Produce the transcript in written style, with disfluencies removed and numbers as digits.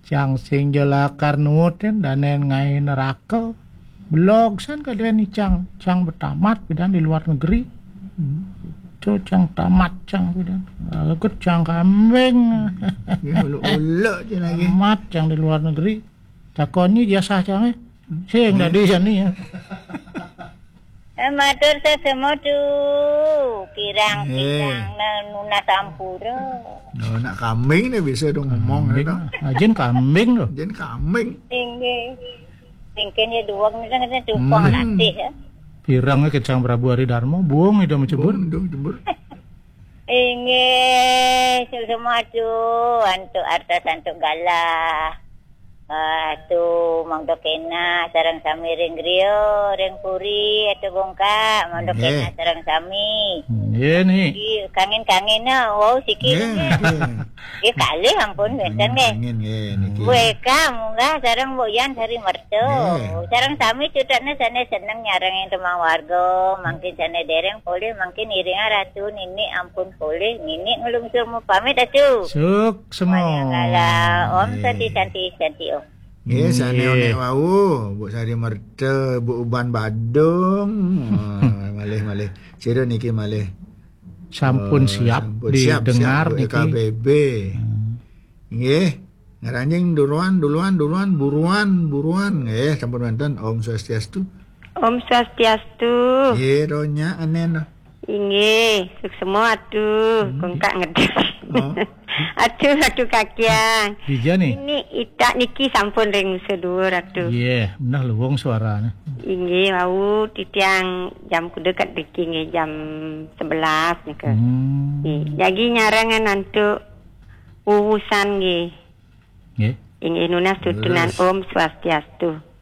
Cang sing jelakar nutin danen ngai neraka. Blog san kalian ni cang bertamat bidan di luar negeri. Itu cang tamat cang bidan. Ikut cang kambing. Uluk je lagi. Tamat cang di luar negeri. Takoni jasa cang sing tadi sana ya. Matur sesemo tu kirang nuna sampura. No, nak kambing ni bisa dong ngomong tu. Ajin kambing tu. Jen kambing. Tingkin ya dua macam tu tupang latih ya. Pirangnya kecang Prabu Ari Darmo buang itu mencebur. Jebur. Inge semua tu antuk artas antuk galah. Tu mang dokena sarang sami ring griyo ring puri atau bongka mang dokena sarang sami. Ni. Kangen wow sikit. Kali ampun benten deh. Gue kamu enggak sarang boyan hari mertu. Sarang sami cutane sana seneng nyarangin rumah warga, mungkin sana dereng boleh, mungkin iringa ratu nini ampun boleh, nini ngulung suruh pamit atuh. Suk semua. Kalau om cantik om. Sana onek wau, bu sari merta, bu uban badung. Malih. Sira niki malih. Sampun siap didengar niki. KBB. Nggih. Ngaranjing duluan buruan. Sampun wonten Om Swastiastu. Om Swastiastu. Nggih, ronya anen. Inggih, semua atuh, kongkak ngedek. Aduh kakian. Bija nih. Ini itak niki sampun ring sedur atuh. Iya, benar luwung suaranya. Inggih, wau titiang jam kudu kat diki nggih jam 11 nika. Jadi nyarangan antuk uwusan nggih. Nggih. Inggih nunas tutunan Om Swastiastu.